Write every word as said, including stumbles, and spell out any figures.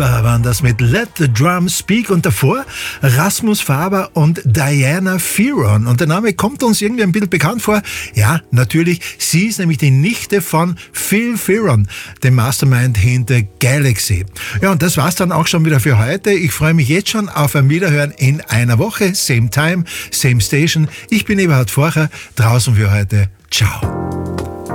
waren das mit Let the Drums Speak und davor Rasmus Faber und Diana Fearon. Und der Name kommt uns irgendwie ein bisschen bekannt vor. Ja, natürlich, sie ist nämlich die Nichte von Phil Fearon, dem Mastermind hinter Galaxy. Ja, und das war's dann auch schon wieder für heute. Ich freue mich jetzt schon auf ein Wiederhören in einer Woche. Same time, same station. Ich bin Eberhard Forcher, draußen für heute. Ciao.